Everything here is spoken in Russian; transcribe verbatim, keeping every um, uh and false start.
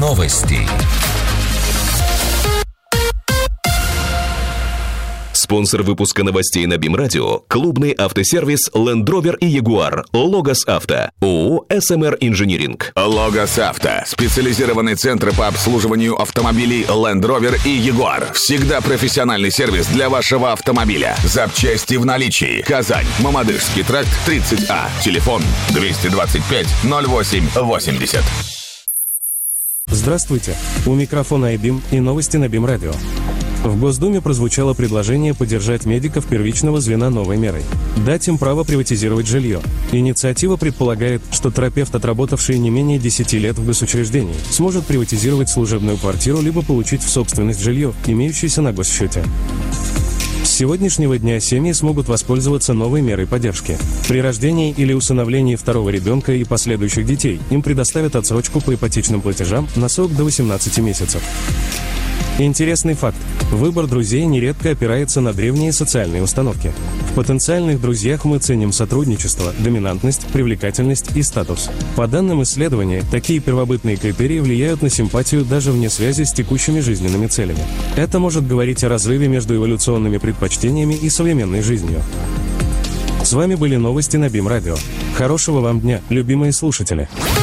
Новости. Спонсор выпуска новостей на БИМ-радио – клубный автосервис Land Rover и Jaguar. Логос Авто. ООО эс эм эр Инжиниринг. Логос Авто. Специализированный центр по обслуживанию автомобилей Land Rover и Jaguar. Всегда профессиональный сервис для вашего автомобиля. Запчасти в наличии. Казань. Мамадышский тракт, тридцать А. Телефон двести двадцать пять ноль восемь восемьдесят. Здравствуйте. У микрофона айбим и новости на БИМ-радио. В Госдуме прозвучало предложение поддержать медиков первичного звена новой мерой. Дать им право приватизировать жилье. Инициатива предполагает, что терапевт, отработавший не менее десяти лет в госучреждении, сможет приватизировать служебную квартиру либо получить в собственность жилье, имеющееся на госсчете. С сегодняшнего дня семьи смогут воспользоваться новой мерой поддержки. При рождении или усыновлении второго ребенка и последующих детей им предоставят отсрочку по ипотечным платежам на срок до восемнадцати месяцев. Интересный факт. Выбор друзей нередко опирается на древние социальные установки. В потенциальных друзьях мы ценим сотрудничество, доминантность, привлекательность и статус. По данным исследования, такие первобытные критерии влияют на симпатию даже вне связи с текущими жизненными целями. Это может говорить о разрыве между эволюционными предпочтениями и современной жизнью. С вами были новости на БИМ-радио. Хорошего вам дня, любимые слушатели!